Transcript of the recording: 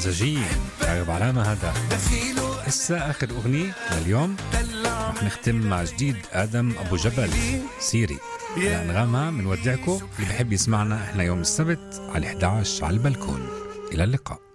مزاجية راغب علامة هذا. هسه آخر أغنية لليوم رح نختم مع جديد آدم أبو جبل سيري. على أنغامها منودعكم. اللي بحب يسمعنا احنا يوم السبت على 11 على البلكون. إلى اللقاء.